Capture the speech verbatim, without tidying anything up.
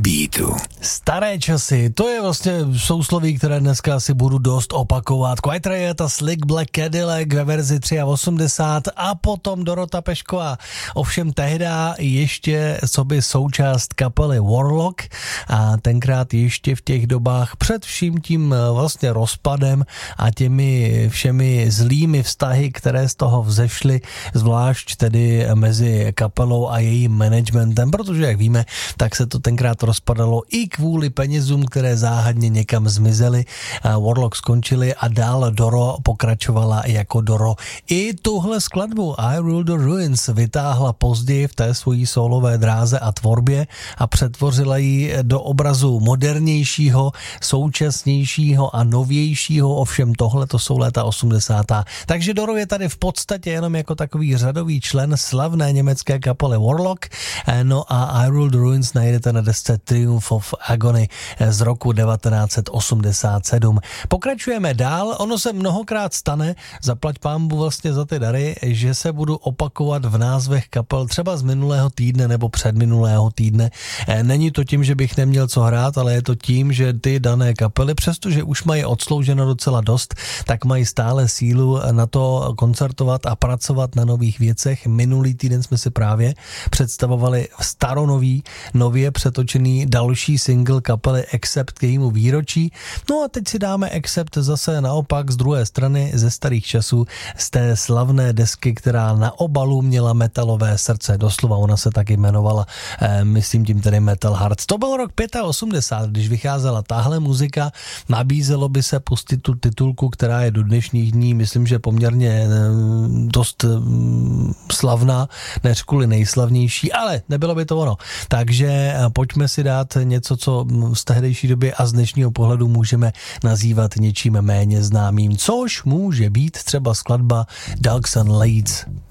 beatu. Staré časy, to je vlastně sousloví, které dneska asi budu dost opakovat. Quiet Riot a Slick Black Cadillac ve verzi osmdesát tři a potom Dorota Pešková. Ovšem tehda ještě sobě součást kapely Warlock a tenkrát ještě v těch dobách před vším tím vlastně rozpadem a těmi všemi zlými vztahy, které z toho vzešly, zvlášť tedy mezi kapelou a jejím managementem, protože jak víme, tak se to tenkrát rozpadalo i kvůli penězům, které záhadně někam zmizely. Warlock skončili a dál Doro pokračovala jako Doro. I tuhle skladbu I Rule the Ruins vytáhla později v té svojí solové dráze a tvorbě a přetvořila ji do obrazu modernějšího, současnějšího a novějšího, ovšem tohle to jsou léta osmdesátá. Takže Doro je tady v podstatě jenom jako takový řadový člen slavné německé kapely Warlock, no a I Rule the Ruins najdete na desce Triumph of Agony z roku devatenáct set osmdesát sedm. Pokračujeme dál, ono se mnohokrát stane, zaplať pánbu vlastně za ty dary, že se budu opakovat v názvech kapel třeba z minulého týdne nebo předminulého týdne. Není to tím, že bych neměl co hrát, ale je to tím, že ty dané kapely, přestože už mají odslouženo docela dost, tak mají stále sílu na to koncertovat a pracovat na nových věcech. Minulý týden jsme si právě představovali staronový, nově přetočený další single kapely Accept k jejímu výročí. No a teď si dáme Accept zase naopak z druhé strany ze starých časů, z té slavné desky, která na obalu měla metalové srdce. Doslova ona se taky jmenovala, eh, myslím tím tedy Metal Hearts. To byl rok osmdesát pět, když vycházela tahle muzika, nabízelo by se pustit tu titulku, která je do dnešních dní, myslím, že poměrně eh, dost eh, slavná, než kvůli nejslavnější, ale nebylo by to ono. Takže eh, pojďme si dát něco, co z tehdejší doby a z dnešního pohledu můžeme nazývat něčím méně známým, což může být třeba skladba Dogs and Leads.